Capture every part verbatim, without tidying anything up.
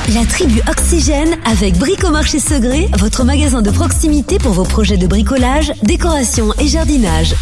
La tribu Oxygène avec Bricomarché Segré, votre magasin de proximité pour vos projets de bricolage, décoration et jardinage.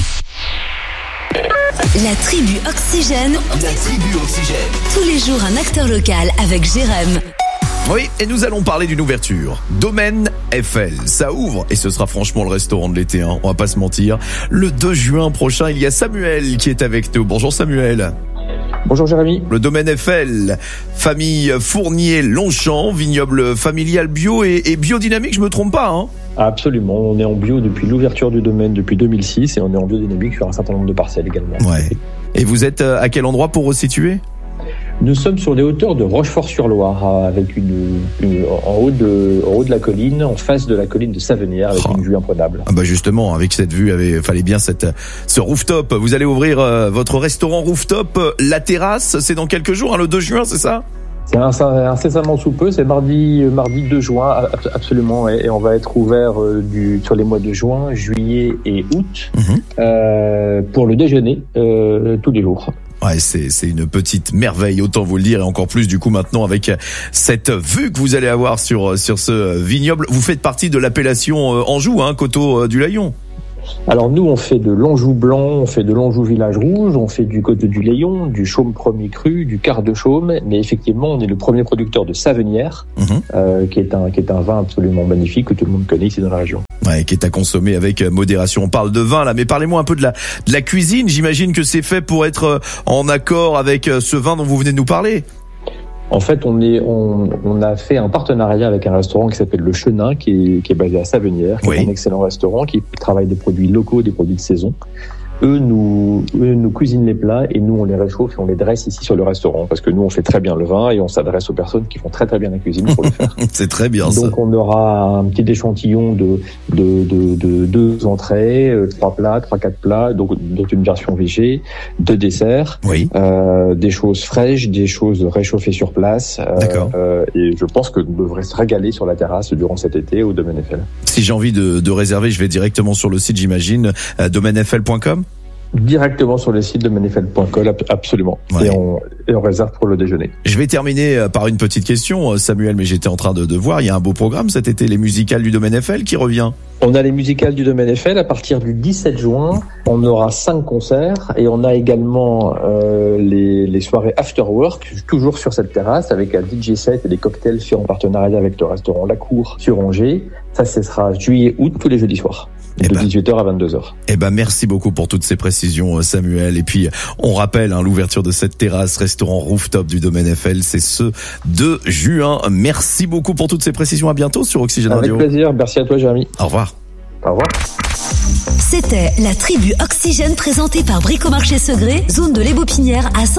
La tribu Oxygène. La tribu Oxygène. Tous les jours un acteur local avec Jérém. Oui, et nous allons parler d'une ouverture. Domaine F L, ça ouvre et ce sera franchement le restaurant de l'été, hein, on va pas se mentir. Le deux juin prochain, il y a Samuel qui est avec nous. Bonjour Samuel. Bonjour Jérémy. Le Domaine F L, famille Fournier Longchamp, vignoble familial bio et, et biodynamique, je me trompe pas, hein? Absolument, on est en bio depuis l'ouverture du domaine depuis deux mille six et on est en biodynamique sur un certain nombre de parcelles également. Ouais. Et vous êtes à quel endroit pour resituer ? Nous sommes sur les hauteurs de Rochefort-sur-Loire, avec une, une en, haut de, en haut de la colline, en face de la colline de Savenière, avec oh. une vue imprenable. Ah bah justement, avec cette vue, il fallait bien cette, ce rooftop. Vous allez ouvrir euh, votre restaurant rooftop, La Terrasse, c'est dans quelques jours, hein, le deux juin, c'est ça ? C'est incessamment sous peu, c'est mardi, mardi deux juin, absolument, et on va être ouvert euh, du, sur les mois de juin, juillet et août, mmh. euh, pour le déjeuner, euh, tous les jours. Ouais, c'est, c'est une petite merveille, autant vous le dire, et encore plus du coup maintenant avec cette vue que vous allez avoir sur, sur ce vignoble. Vous faites partie de l'appellation Anjou, hein, Coteaux du Layon. Alors nous, on fait de l'Anjou blanc, on fait de l'Anjou village rouge, on fait du Coteaux du Layon, du Chaume premier cru, du quart de Chaume, mais effectivement, on est le premier producteur de Savenière, mmh. euh, qui est un qui est un vin absolument magnifique que tout le monde connaît ici dans la région. Ouais, qui est à consommer avec modération. On parle de vin là, mais parlez-moi un peu de la de la cuisine. J'imagine que c'est fait pour être en accord avec ce vin dont vous venez de nous parler. En fait, on est, on, on a fait un partenariat avec un restaurant qui s'appelle Le Chenin, qui est, qui est basé à Savenière, qui oui. est un excellent restaurant, qui travaille des produits locaux, des produits de saison. Eux nous, eux nous cuisinent les plats et nous on les réchauffe et on les dresse ici sur le restaurant parce que nous on fait très bien le vin et on s'adresse aux personnes qui font très très bien la cuisine pour le faire. C'est très bien. Ça. Donc on aura un petit échantillon de de de, de deux entrées, trois plats, trois quatre plats, donc dont une version végé, deux desserts, oui. euh, des choses fraîches, des choses réchauffées sur place. D'accord. Euh, et je pense que nous devrions se régaler sur la terrasse durant cet été au Domaine F L. Si j'ai envie de, de réserver, je vais directement sur le site, j'imagine, euh, domaine f l point com. Directement sur le site de manifel point com, absolument. Ouais. Et, on, et on réserve pour le déjeuner. Je vais terminer par une petite question, Samuel, mais j'étais en train de, de voir, il y a un beau programme cet été, les musicales du Domaine F L qui revient. On a les musicales du Domaine F L à partir du dix-sept juin. On aura cinq concerts et on a également euh, les, les soirées after work, toujours sur cette terrasse, avec un D J set et des cocktails sur en partenariat avec le restaurant La Cour sur Angers. Ça, ce sera juillet-août tous les jeudis soirs. De ben, dix-huit heures à vingt-deux heures. Eh ben, merci beaucoup pour toutes ces précisions, Samuel. Et puis, on rappelle, hein, l'ouverture de cette terrasse, restaurant rooftop du Domaine F L, c'est ce deux juin. Merci beaucoup pour toutes ces précisions. À bientôt sur Oxygène Radio. Avec plaisir. Merci à toi, Jérémy. Au revoir. Au revoir. C'était la tribu Oxygène présentée par Bricomarché Segré, zone de l'Ébopinière à